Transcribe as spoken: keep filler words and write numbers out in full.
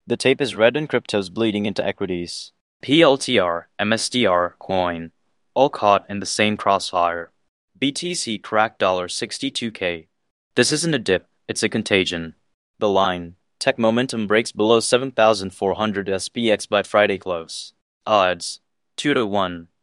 The tape is red and crypto's bleeding into equities. P L T R, M S D R, coin, all caught in the same crossfire. B T C cracked sixty-two K. This isn't a dip, it's a contagion. The line, tech momentum breaks below seven thousand four hundred S P X by Friday close. Odds, two to one.